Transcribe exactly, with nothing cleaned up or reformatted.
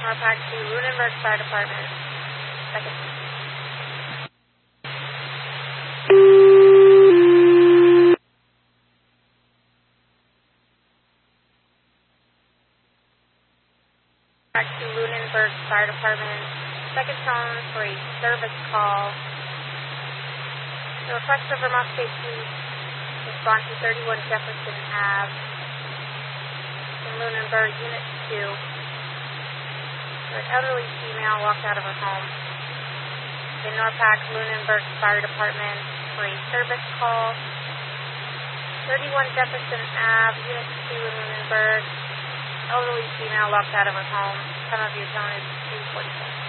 Norpac to Lunenburg Fire Department. Second. Back to Lunenburg Fire Department. Second tone for a service call. The request for Vermont State Police respond to thirty-one Jefferson Avenue in Lunenburg, Unit two. An elderly female walked out of her home. The Norpac Lunenburg Fire Department for a service call. thirty-one Jefferson Avenue, Unit two in Lunenburg. Elderly female walked out of her home. Time of your tone is two forty-six.